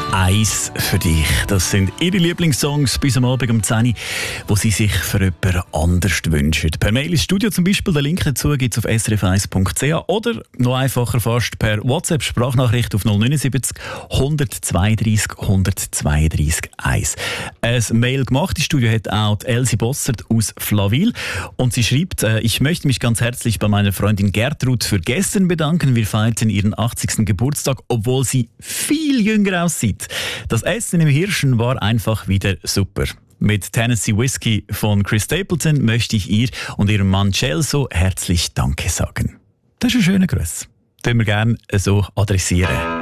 Eis für dich. Das sind ihre Lieblingssongs bis am Abend um 10 Uhr, die sie sich für jemand anders wünschen. Per Mail ins Studio zum Beispiel, den Link dazu gibt es auf srf1.ch oder noch einfacher fast per WhatsApp-Sprachnachricht auf 079 132 132 1. Ein Mail gemacht ins Studio hat auch die Elsie Bossert aus Flawil und sie schreibt, ich möchte mich ganz herzlich bei meiner Freundin Gertrud für gestern bedanken. Wir feierten ihren 80. Geburtstag, obwohl sie viel jünger aussieht. Das Essen im Hirschen war einfach wieder super. Mit Tennessee Whiskey von Chris Stapleton möchte ich ihr und ihrem Mann Celso herzlich Danke sagen. Das ist ein schöner Gruß. Den wir gerne so adressieren.